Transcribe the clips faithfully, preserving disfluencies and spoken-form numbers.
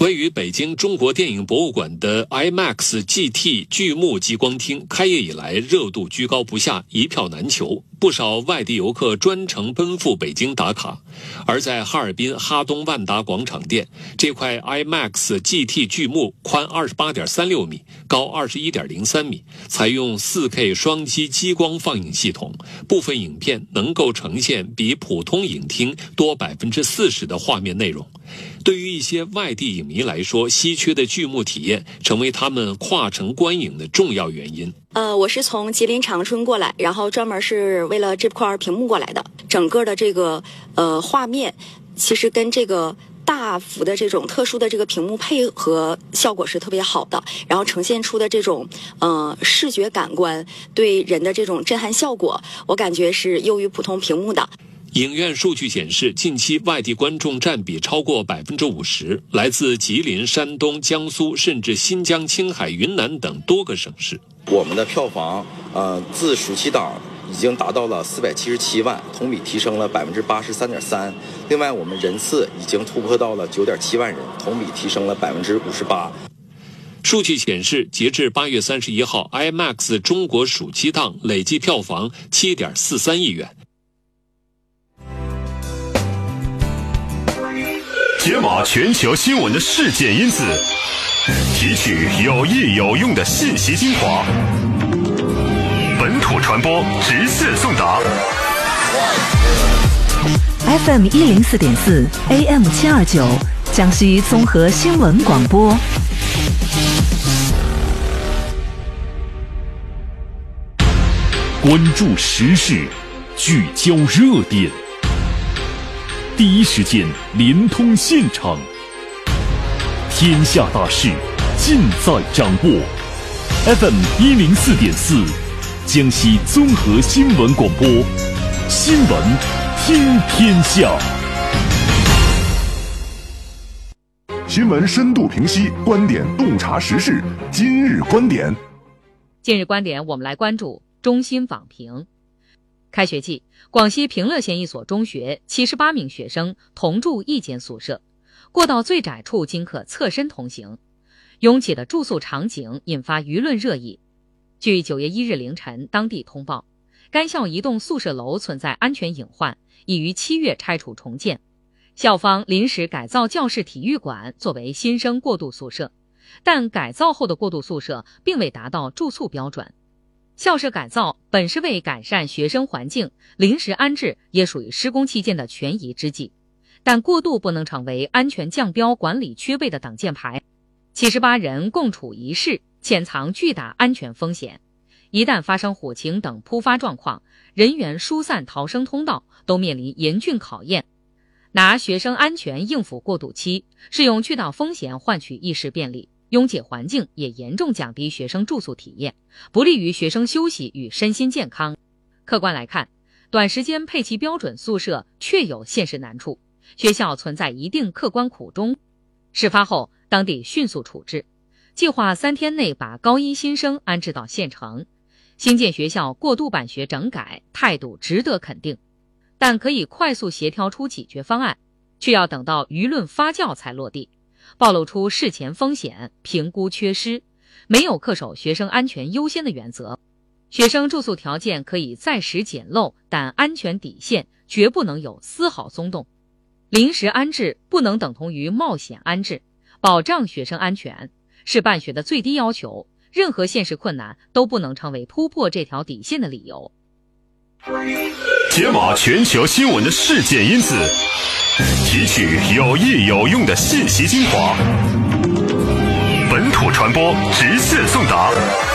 位于北京中国电影博物馆的 IMAX G T 巨幕极光厅开业以来热度居高不下，一票难求，不少外地游客专程奔赴北京打卡。而在哈尔滨哈东万达广场店，这块 IMAX G T 巨幕宽 二十八点三六米，高 二十一点零三米，采用 四K 双击激光放映系统，部分影片能够呈现比普通影厅多 百分之四十 的画面内容。对于一些外地影迷来说，稀缺的巨幕体验成为他们跨城观影的重要原因。 呃，我是从吉林长春过来，然后专门是为了这块屏幕过来的。整个的这个呃画面，其实跟这个大幅的这种特殊的这个屏幕配合效果是特别好的，然后呈现出的这种呃视觉感官对人的这种震撼效果，我感觉是优于普通屏幕的。 影院数据显示，近期外地观众占比超过 百分之五十， 来自吉林、山东、江苏，甚至新疆、青海、云南等多个省市。 我们的票房呃，自暑期档已经达到了四百七十七万，同比提升了 百分之八十三点三。 另外我们人次已经突破到了 九点七万人，同比提升了 百分之五十八。 数据显示，截至八月三十一号 IMAX 中国暑期档累计票房 七点四三亿元。 解码全球新闻的事件因子，提取有益有用的信息精华，本土传播直线送达。 F M 一零四点四 A M 七二九，江西综合新闻广播。 关注时事，聚焦热点。第一时间联通现场，天下大事尽在掌握。F M 一零四点四，江西综合新闻广播，新闻听天下。 新闻深度评析，观点洞察时事。今日观点， 今日观点，我们来关注中新网评。开学季，广西平乐县一所中学七十八名学生同住一间宿舍，过道最窄处仅可侧身同行，拥挤的住宿场景引发舆论热议。据九月一日凌晨当地通报，该校一栋宿舍楼存在安全隐患，已于七月拆除重建。校方临时改造教室体育馆作为新生过渡宿舍，但改造后的过渡宿舍并未达到住宿标准。校舍改造本是为改善学生环境，临时安置也属于施工期间的权宜之计，但过渡不能成为安全降标管理缺位的挡箭牌。七十八人共处一室，潜藏巨大安全风险，一旦发生火情等突发状况，人员疏散逃生通道都面临严峻考验。拿学生安全应付过渡期，是用巨大风险换取一时便利，拥挤环境也严重降低学生住宿体验，不利于学生休息与身心健康。客观来看，短时间配齐标准宿舍确有现实难处，学校存在一定客观苦衷。事发后，当地迅速处置，计划三天内把高一新生安置到县城。新建学校过渡办学整改态度值得肯定，但可以快速协调出解决方案，却要等到舆论发酵才落地，暴露出事前风险评估缺失，没有恪守学生安全优先的原则。学生住宿条件可以暂时简陋，但安全底线绝不能有丝毫松动。临时安置不能等同于冒险安置，保障学生安全是办学的最低要求，任何现实困难都不能成为突破这条底线的理由。 解码全球新闻的事件因子，提取有益有用的信息精华，本土传播直线送达。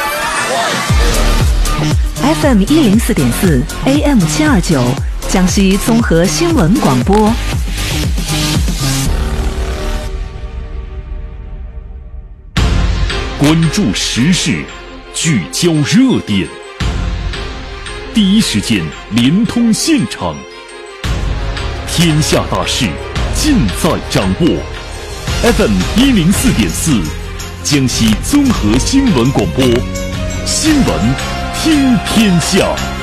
F M 一零四点四 A M 七二九，江西综合新闻广播。 关注时事，聚焦热点，第一时间联通现场，天下大事尽在掌握。F M 一零四点四，江西综合新闻广播，新闻听天下。